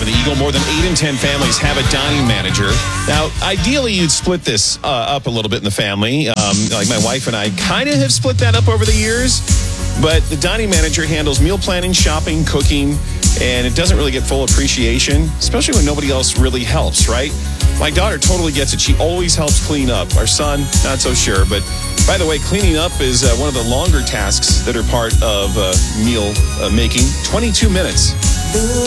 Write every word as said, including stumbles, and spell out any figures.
the Eagle. More than eight in ten families have a dining manager. Now, ideally, you'd split this uh, up a little bit in the family. Um, like my wife and I kind of have split that up over the years. But the dining manager handles meal planning, shopping, cooking, and it doesn't really get full appreciation, especially when nobody else really helps, right? My daughter totally gets it. She always helps clean up. Our son, not so sure. But by the way, cleaning up is uh, one of the longer tasks that are part of uh, meal uh, making. twenty-two minutes.